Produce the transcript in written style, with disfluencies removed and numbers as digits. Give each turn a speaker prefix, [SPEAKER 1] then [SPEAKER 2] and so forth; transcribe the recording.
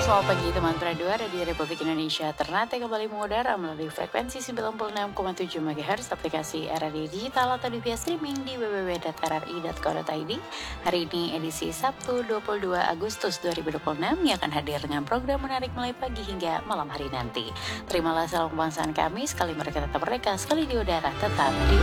[SPEAKER 1] Selamat pagi teman-teman Radio Republik Indonesia. Ternate kembali mengudara melalui frekuensi 96,7 MHz aplikasi RRI Digital atau di via streaming di www.rri.co.id. Hari ini edisi Sabtu 22 Agustus 2026 yang akan hadir dengan program menarik mulai pagi hingga malam hari nanti. Terimalah salam kebangsaan kami, sekali mereka tetap mereka, sekali di udara tetap di